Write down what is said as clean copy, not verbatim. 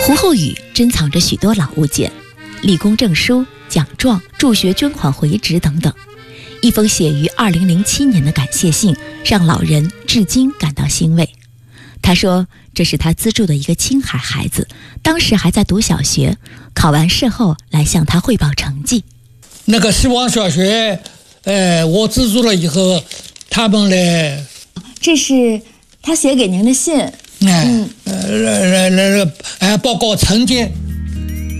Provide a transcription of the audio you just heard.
胡厚宇珍藏着许多老物件，立功证书、奖状、助学捐款回执等等。一封写于2007年的感谢信，让老人至今感到欣慰。他说，这是他资助的一个青海孩子，当时还在读小学，考完试后来向他汇报成绩。 那个希望小学，我资助了以后，他们来， 这是他写给您的信。 报告成绩。